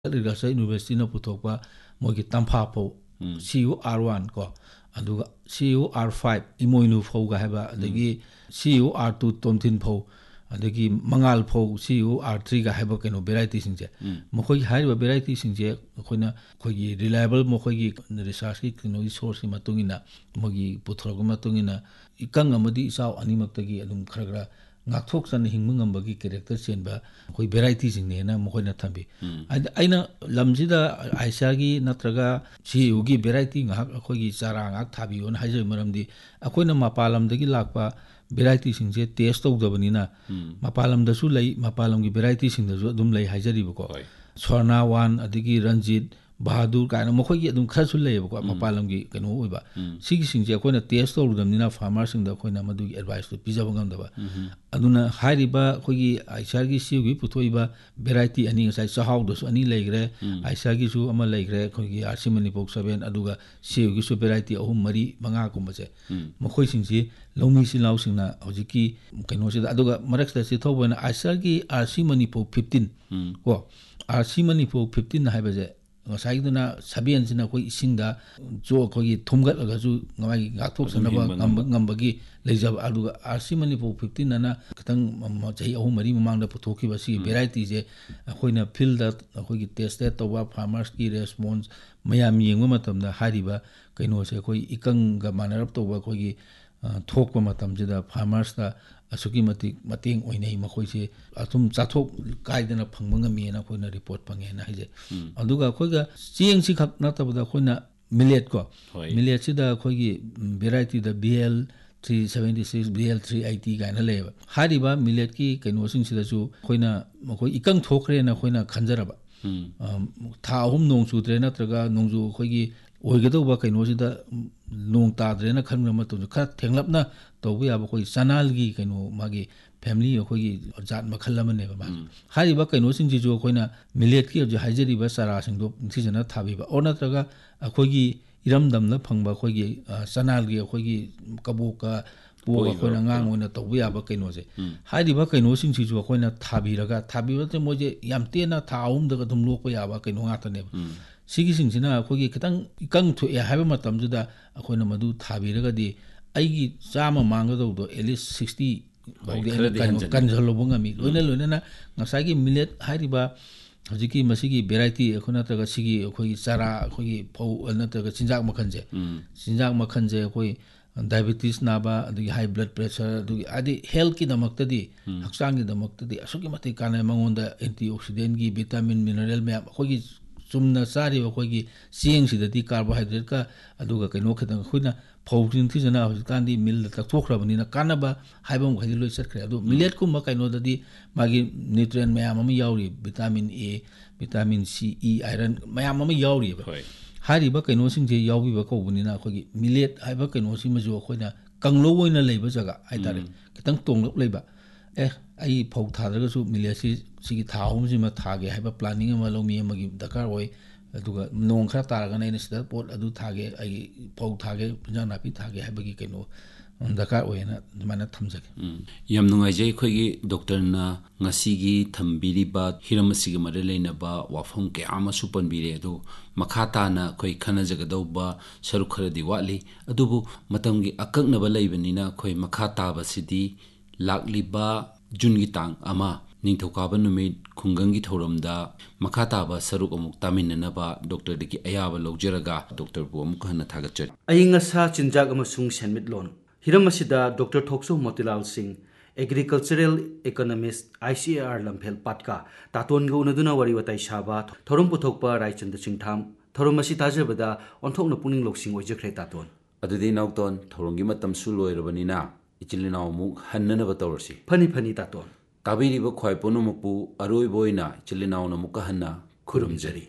Agriculture University na puthokpa mogi tampha pho CUR1 ko aduga CUR5 imoinu pho ga haba adagi CUR2 tomthin pho adagi mangal pho CUR3 ga haba keno variety singje mokoi haiba variety singje khoina khogi reliable mokoi research ki keno source matungina mogi puthok matungina ikang amadi isau animaktagi adum kharagra ngakthok san hingmung ambagi character chenba khoi variety singne na mokoina thambi aina lamjida aisha gi natraga CU gi variety ngak khogi chara ngak thabi on haije maramdi akoina mapalam dagi lakpa variety singje test tawdabani na mapalam da su lei mapalam gi variety singda ju adum lei haijari bako Swarna 1 adigi Ranjit Bahadur kaina mokhoi gi adum khara su lei bako mapalam gi keno oiba sigi singje akoina test tawdamnina farmer singda akoina madu gi advice to pijaba ngamdaba aduna hairiba khogi aisha gi CU gi puthoiba variety ani ngasai chahau dosu ani leigre aisha gi su ama leigre khogi arsimani pok 7 aduga CU gi su variety ahum mari manga kumbaje mokhoi singji longmi silau singna hojiki keno sida aduga maraksta si thobana aisha gi arsimani pok 15 ko arsimani pok 15 na haibaje ngasai duna sabian sina koi isingda jo khogi thumgat laga ju ngai ngakthok sanaba ngambagi leijab aduga arsimani pok 15 na katang chai ahum mari mamangda puthoki basi variety je khoina field da khogi tested towa farmers ki response mayam yengma matamda hariba kaino se khoi ikang ga manarap towa khogi thokpa matamjida farmers da asuki mateng oinai makhoi se atum chathok kaidana phangmanga mena khoina report phange na haije aduga khoiga chieng si khak na tabda khoina millet ko millet sida khoigi variety da BL 376 BL 380 gaina leba hariba millet ki kaino sing sida su khoina makhoi ikang thokre na khoina khanjaraba tha ahum nong chudre natraga nongju khoigi oigadauba kaino sida nong tadre na khangra matu kha thenglapna tawbu yaba khoi sanal gi kaino magi family khoigi jat makhal amane ba hariba kaino singji jo khoina millet ki je haijari ba sara singdo thijana thabiba onatraga khoigi iramdamna phangba khoigi sanal gi khoigi kaboka poga khoina ngang oina tawbu yaba kaino je hariba kaino singji jo khoina thabiraga te moje yamtena thaum daga dum lokpa yaba kaino ngatane sigi singsina khogi kitang ikang thu ya haiba matam juda akoina madu thabiraga di aigi chama manga do at least 60 kan jalobunga mi loina na ngasagi millet hariba hojiki masigi variety akhona taga sigi khogi chara khogi phau anataga chinjak makhanje khoi diabetes naba adi high blood pressure adi health ki damakta di hakchang ki damakta di asuki mati kana mangonda antioxidant gi vitamin mineral me khogi sumna sari khogi sieng sidati carbohydrate ka aduga kaino khatang khoina phawjin thijana hojikandi mil ta thokhrabani na kanaba haibam khadi loi satkre adu millet kum kaino dadi magi nutrient mayam am yauri vitamin A vitamin C E iron mayam am yauri ba hariba kaino singje yawi ba kobuni na khogi millet haiba kaino simajo khoina kanglo oina leiba jaga aitare kitang tonglop leiba ai phau thadraga su millet sigi thahum sima thage haiba planning ama lomi amagi dakar oi aduga nong khara taraga na sida pot adu thage ai phau thage pinjang napi thage haibagi kaino dakar oi na mana thamjage yam nungai jai khoigi doctor na ngasigi thambiriba hiramasiga mare leinaba wafam ke ama supan bire do makhata na khoi khana jagadauba saru khara diwali adubu matamgi akaknaba leibanina khoi makhata basidi lakliba jungi tang ama ningthokaba numit khungangi thoramda makhata ba saruk amuk taminanaba doctor deki ayaba lojeraga doctor bu amuk hana thagachar ayinga sa chinjak amasung senmit lon hiramasida dr thokso motilal singh agricultural economist ICAR lamphel patka taton go unaduna wari watai shaba thorum puthokpa raichand singtham thorumasi tajabada onthokna puning loksing oijakre taton adudi nauton thorongi matam su loirabanina ichilinaw muk hannana tawrsi fani taton tabiriba khwai ponomupu aroi boina ichilinaw na muka hanna khurumjari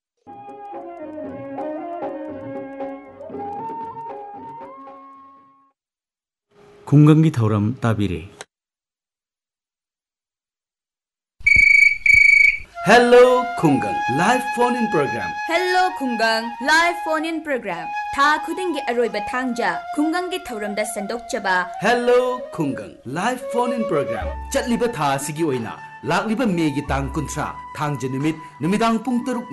khungangi thoram tabire Hello Khungang live phone in program Hello Khungang live phone in program tha khudingi aroiba thangja Khungang gi thoramda sandok chaba Hello Khungang live phone in program chatliba tha sigi oina lakliba me gi tang kuntra thang janumit numidang pung taruk